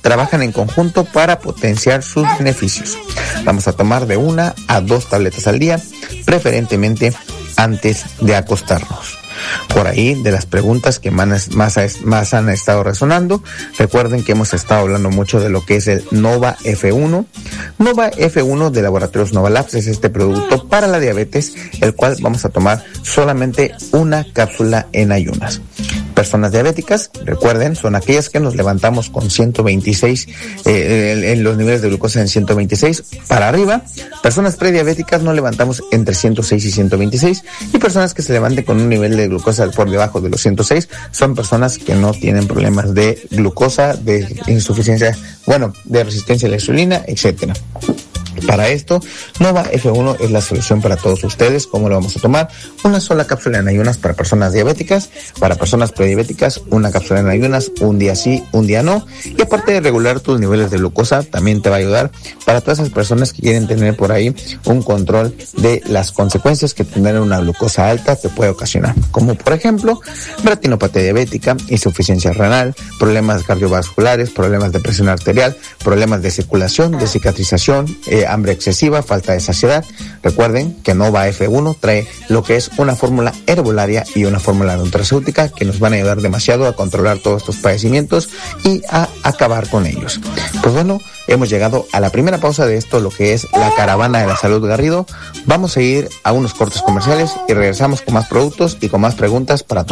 trabajan en conjunto para potenciar sus beneficios. Vamos a tomar de 1 a 2 tabletas al día, preferentemente antes de acostarnos. Por ahí, de las preguntas que más han estado resonando, recuerden que hemos estado hablando mucho de lo que es el Nova F1. Nova F1 de Laboratorios Nova Labs es este producto para la diabetes, el cual vamos a tomar solamente una cápsula en ayunas. Personas diabéticas, recuerden, son aquellas que nos levantamos con 126, en los niveles de glucosa en 126 para arriba. Personas prediabéticas nos levantamos entre 106 y 126, y personas que se levanten con un nivel de glucosa por debajo de los 106 son personas que no tienen problemas de glucosa, de insuficiencia, de resistencia a la insulina, etcétera. Para esto, Nova F1 es la solución para todos ustedes. ¿Cómo lo vamos a tomar? Una sola cápsula en ayunas para personas diabéticas. Para personas prediabéticas, una cápsula en ayunas, un día sí, un día no. Y aparte de regular tus niveles de glucosa, también te va a ayudar para todas esas personas que quieren tener por ahí un control de las consecuencias que tener una glucosa alta te puede ocasionar. Como por ejemplo, retinopatía diabética, insuficiencia renal, problemas cardiovasculares, problemas de presión arterial, problemas de circulación, de cicatrización, hambre excesiva, falta de saciedad. Recuerden que Nova F1 trae lo que es una fórmula herbolaria y una fórmula nutracéutica que nos van a ayudar demasiado a controlar todos estos padecimientos y a acabar con ellos. Pues bueno, hemos llegado a la primera pausa de esto, lo que es la Caravana de la Salud Garrido. Vamos a ir a unos cortes comerciales y regresamos con más productos y con más preguntas para todos